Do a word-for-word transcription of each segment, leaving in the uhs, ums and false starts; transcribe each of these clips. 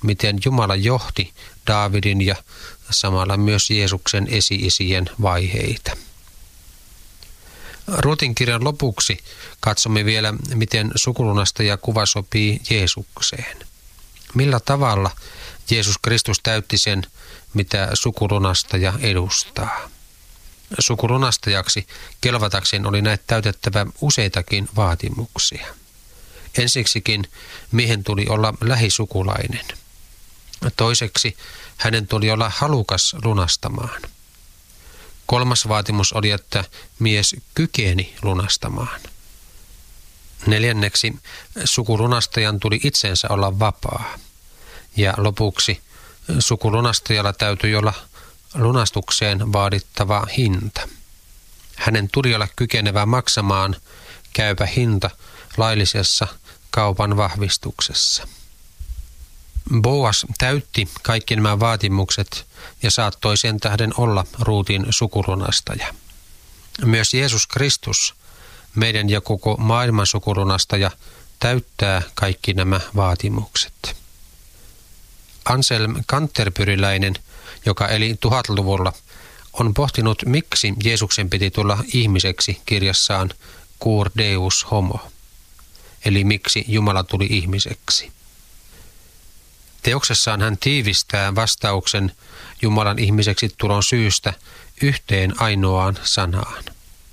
miten Jumala johti Daavidin ja samalla myös Jeesuksen esi-isien vaiheita. Ruutin kirjan lopuksi katsomme vielä, miten sukulunastaja kuva sopii Jeesukseen. Millä tavalla Jeesus Kristus täytti sen, mitä sukulunastaja edustaa. Sukulunastajaksi kelvatakseen oli näet täytettävä useitakin vaatimuksia. Ensiksikin miehen tuli olla lähisukulainen. Toiseksi hänen tuli olla halukas lunastamaan. Kolmas vaatimus oli, että mies kykeni lunastamaan. Neljänneksi sukulunastajan tuli itsensä olla vapaa. Ja lopuksi sukulunastajalla täytyi olla lunastukseen vaadittava hinta. Hänen tuli olla kykenevä maksamaan käypä hinta laillisessa kaupan vahvistuksessa. Boas täytti kaikki nämä vaatimukset ja saattoi sen tähden olla Ruutin sukulunastaja. Myös Jeesus Kristus, meidän ja koko maailman sukulunastaja, täyttää kaikki nämä vaatimukset. Anselm Canterburyläinen, joka eli tuhatluvulla, on pohtinut, miksi Jeesuksen piti tulla ihmiseksi kirjassaan Cur Deus Homo, eli miksi Jumala tuli ihmiseksi. Teoksessaan hän tiivistää vastauksen Jumalan ihmiseksi tulon syystä yhteen ainoaan sanaan.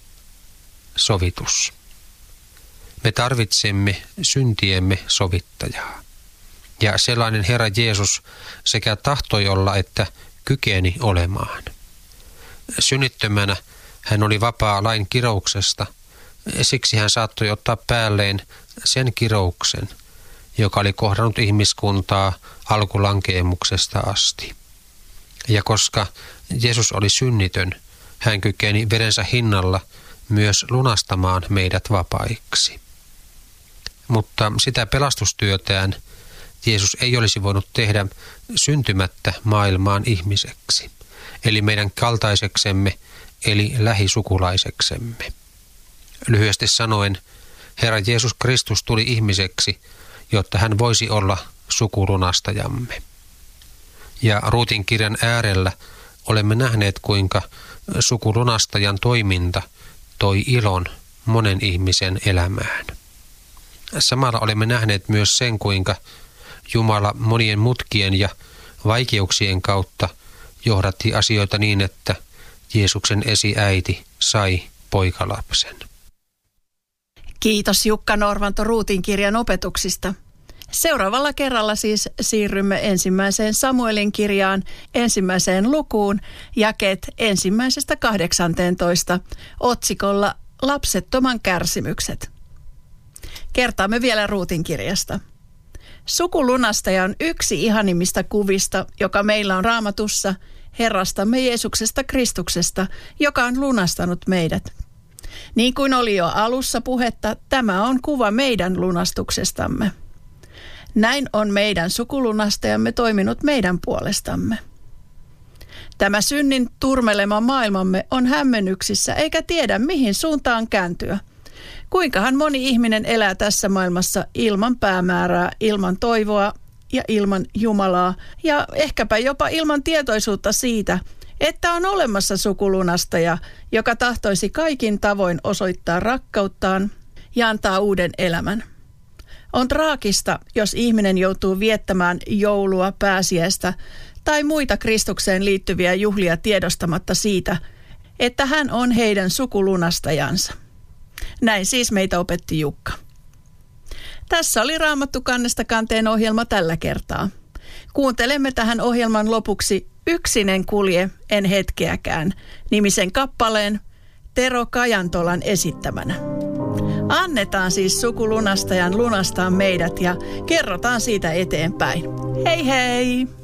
Sovitus. Me tarvitsemme syntiemme sovittajaa. Ja sellainen Herra Jeesus sekä tahtoi olla että kykeni olemaan. Synnittömänä hän oli vapaa lain kirouksesta, siksi hän saattoi ottaa päälleen sen kirouksen, joka oli kohdannut ihmiskuntaa alkulankeemuksesta asti. Ja koska Jeesus oli synnitön, hän kykeni verensä hinnalla myös lunastamaan meidät vapaiksi. Mutta sitä pelastustyötään Jeesus ei olisi voinut tehdä syntymättä maailmaan ihmiseksi, eli meidän kaltaiseksemme, eli lähisukulaiseksemme. Lyhyesti sanoen, Herra Jeesus Kristus tuli ihmiseksi, jotta hän voisi olla sukulunastajamme. Ja Ruutin kirjan äärellä olemme nähneet, kuinka sukulunastajan toiminta toi ilon monen ihmisen elämään. Samalla olemme nähneet myös sen, kuinka Jumala monien mutkien ja vaikeuksien kautta johdatti asioita niin, että Jeesuksen esiäiti sai poikalapsen. Kiitos Jukka Norvanto Ruutin kirjan opetuksista. Seuraavalla kerralla siis siirrymme ensimmäiseen Samuelin kirjaan, ensimmäiseen lukuun, jakeet ensimmäisestä kahdeksanteentoista otsikolla Lapsettoman kärsimykset. Kertaamme vielä Ruutin kirjasta. Sukulunastaja on yksi ihanimmista kuvista, joka meillä on Raamatussa, Herrastamme Jeesuksesta Kristuksesta, joka on lunastanut meidät. Niin kuin oli jo alussa puhetta, tämä on kuva meidän lunastuksestamme. Näin on meidän sukulunastajamme toiminut meidän puolestamme. Tämä synnin turmelema maailmamme on hämmennyksissä eikä tiedä mihin suuntaan kääntyä. Kuinkahan moni ihminen elää tässä maailmassa ilman päämäärää, ilman toivoa ja ilman Jumalaa ja ehkäpä jopa ilman tietoisuutta siitä, että on olemassa sukulunastaja, joka tahtoisi kaikin tavoin osoittaa rakkauttaan ja antaa uuden elämän. On traagista, jos ihminen joutuu viettämään joulua, pääsiäistä tai muita Kristukseen liittyviä juhlia tiedostamatta siitä, että hän on heidän sukulunastajansa. Näin siis meitä opetti Jukka. Tässä oli Raamattu kannesta kanteen ohjelma tällä kertaa. Kuuntelemme tähän ohjelman lopuksi Yksinen kulje, en hetkeäkään, nimisen kappaleen Tero Kajantolan esittämänä. Annetaan siis sukulunastajan lunastaa meidät ja kerrotaan siitä eteenpäin. Hei hei!